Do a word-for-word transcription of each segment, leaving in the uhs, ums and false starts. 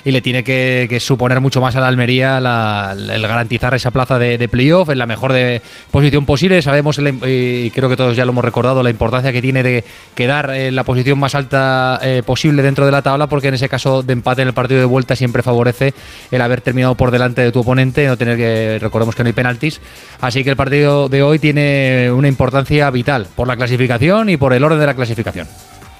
y le tiene que, que suponer mucho más a la Almería la, el garantizar esa plaza de, de playoff en la mejor de posición posible. Sabemos, el, y creo que todos ya lo hemos recordado, la importancia que tiene de quedar en la posición más alta eh, posible dentro de la tabla, porque en ese caso de empate en el partido de vuelta siempre favorece el haber terminado por delante de tu oponente, no tener que, recordemos que no hay penaltis, así que el partido de hoy tiene una importancia vital por la clasificación y por el orden de la clasificación.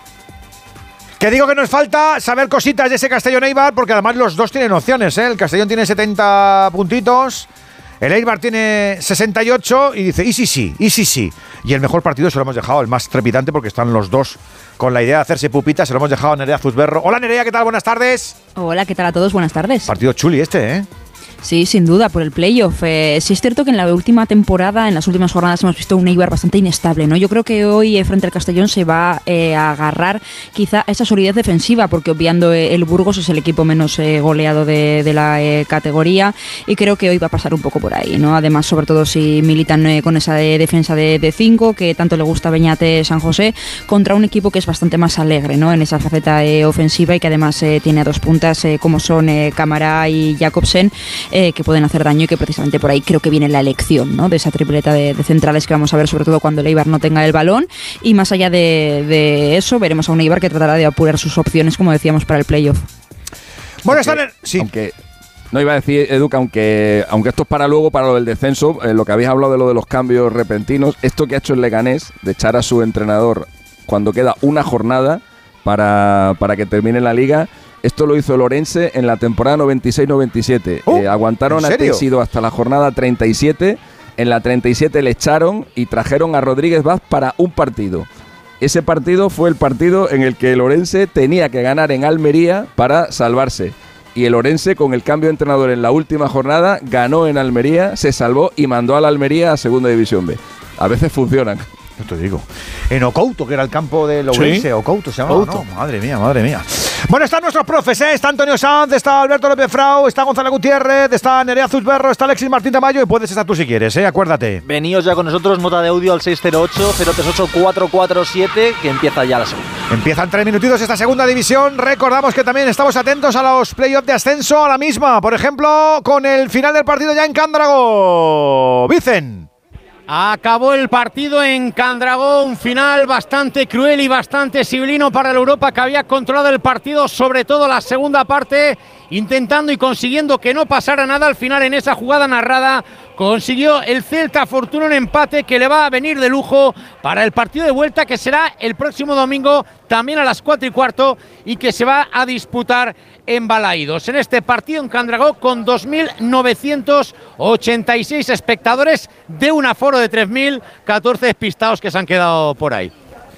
Que digo que nos falta saber cositas de ese Castellón Eibar, porque además los dos tienen opciones, ¿eh? El Castellón tiene setenta puntitos, el Eibar tiene sesenta y ocho y dice, y sí, sí, y sí, sí. Y el mejor partido se lo hemos dejado, el más trepidante, porque están los dos con la idea de hacerse pupitas, se lo hemos dejado a Nerea Zuzberro. Hola Nerea, ¿qué tal? Buenas tardes. Hola, ¿qué tal a todos? Buenas tardes. Partido chuli este, ¿eh? Sí, sin duda, por el playoff. Eh, sí es cierto que en la última temporada, en las últimas jornadas, hemos visto un Eibar bastante inestable, ¿no? Yo creo que hoy, eh, frente al Castellón, se va eh, a agarrar quizá esa solidez defensiva, porque obviando eh, el Burgos es el equipo menos eh, goleado de, de la eh, categoría, y creo que hoy va a pasar un poco por ahí, ¿no? Además, sobre todo si militan eh, con esa de defensa de cinco, que tanto le gusta a Beñate San José, contra un equipo que es bastante más alegre, ¿no? En esa faceta eh, ofensiva, y que además eh, tiene a dos puntas eh, como son eh, Camará y Jacobsen, Eh, que pueden hacer daño, y que precisamente por ahí creo que viene la elección, ¿no? De esa tripleta de, de centrales que vamos a ver, sobre todo cuando el Eibar no tenga el balón. Y más allá de, de eso, veremos a un Eibar que tratará de apurar sus opciones, como decíamos, para el playoff. Bueno, están en... Sí. Aunque, no iba a decir, Edu, que aunque, aunque esto es para luego, para lo del descenso, eh, lo que habéis hablado de lo de los cambios repentinos, esto que ha hecho el Leganés, de echar a su entrenador cuando queda una jornada para, para que termine la liga. Esto lo hizo el Orense en la temporada noventa y seis noventa y siete. Uh, eh, aguantaron a Teixido hasta la jornada treinta y siete. En la treinta y siete le echaron y trajeron a Rodríguez Vaz para un partido. Ese partido fue el partido en el que el Orense tenía que ganar en Almería para salvarse. Y el Orense, con el cambio de entrenador en la última jornada, ganó en Almería, se salvó y mandó a la Almería a Segunda División B. A veces funcionan. Yo te digo. En Ocouto, que era el campo del Ourense. ¿Sí? Ocouto se llama, ¿no? Madre mía, madre mía. Bueno, están nuestros profes, ¿eh? Está Antonio Sanz, está Alberto López Frau, está Gonzalo Gutiérrez, está Nerea Zuzberro, está Alexis Martín Tamayo, y puedes estar tú si quieres, ¿eh? Acuérdate. Veníos ya con nosotros, nota de audio al seis cero ocho, cero tres ocho, cuatro cuatro siete, que empieza ya la segunda. Empiezan tres minutitos esta segunda división. Recordamos que también estamos atentos a los playoffs de ascenso, a la misma. Por ejemplo, con el final del partido ya en Cándrago. Vicen. Acabó el partido en Candragó, un final bastante cruel y bastante sibilino para el Europa, que había controlado el partido, sobre todo la segunda parte, intentando y consiguiendo que no pasara nada. Al final, en esa jugada narrada, consiguió el Celta Fortuna un empate que le va a venir de lujo para el partido de vuelta, que será el próximo domingo, también a las cuatro y cuarto, y que se va a disputar en Balaídos. En este partido en Candragó, con dos mil novecientos ochenta y seis espectadores, de un aforo de tres mil, catorce despistados que se han quedado por ahí.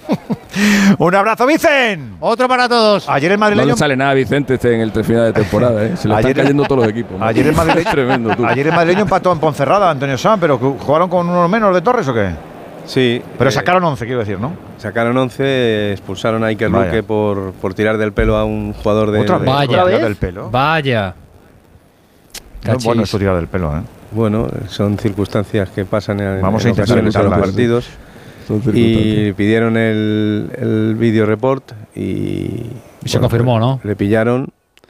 Un abrazo, Vicen. Otro para todos. Ayer el madrileño... No le sale nada a Vicente este en el final de temporada, ¿eh? Se le ayer, están cayendo todos los equipos. Ayer el madrileño, es tremendo, tú. Ayer el madrileño empató en Ponferrada, Antonio Sanz, pero ¿jugaron con uno menos de Torres o qué? Sí. Pero eh, sacaron once, quiero decir, ¿no? Sacaron once, expulsaron a Iker Luque por, por tirar del pelo a un jugador de... ¿Otra vez? Vaya, ¿Otra vez? Del pelo? Vaya. No es bueno eso, tirar del pelo, ¿eh? Bueno, son circunstancias que pasan en, Vamos en a intentar ocasiones en los partidos. Y pidieron el, el video report y, y se bueno, confirmó, ¿no? Le pillaron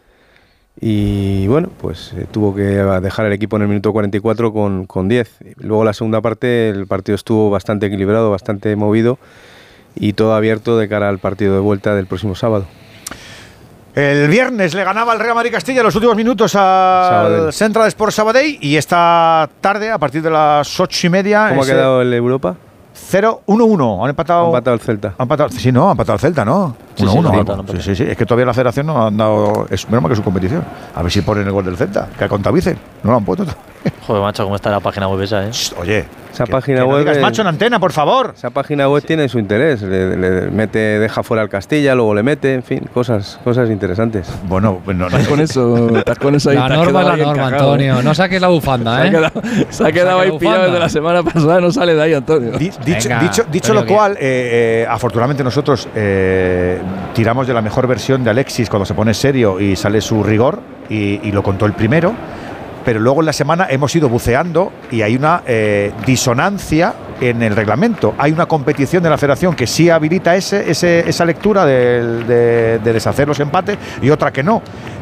y bueno, pues eh, tuvo que dejar el equipo en el minuto cuarenta y cuatro con, con diez. Luego la segunda parte el partido estuvo bastante equilibrado, bastante movido y todo abierto de cara al partido de vuelta del próximo sábado. El viernes le ganaba el Real Madrid Castilla en los últimos minutos al Central Sports Sabadell, y esta tarde, a partir de las ocho y media... ¿Cómo ha quedado el Europa? cero uno uno. Han empatado. Han empatado el Celta. Han empatado, sí, no, han empatado el Celta, ¿no? uno uno. Sí, sí, sí, sí, sí. Es que todavía la federación no han dado. Es menos mal que su competición. A ver si ponen el gol del Celta, que contabilicen. No lo han puesto. Joder, macho, cómo está la página web esa, ¿eh? Oye, esa que, página que web. No digas macho en antena, por favor. Esa página web tiene su interés. Le, le mete, deja fuera al Castilla, luego le mete, en fin, cosas, cosas interesantes. Bueno, no, no. Estás con eso, estás con eso ahí. La norma es la norma, encajado, Antonio. No saques la bufanda, ¿eh? Se ha quedado, se ha quedado ahí pillado desde la semana pasada, no sale de ahí, Antonio. Di, dicho Venga, dicho, dicho lo cual, eh, eh, afortunadamente nosotros eh, tiramos de la mejor versión de Alexis cuando se pone serio y sale su rigor, y, y lo contó el primero. Pero luego en la semana hemos ido buceando y hay una eh, disonancia en el reglamento. Hay una competición de la federación que sí habilita ese, ese, esa lectura de, de, de deshacer los empates y otra que no.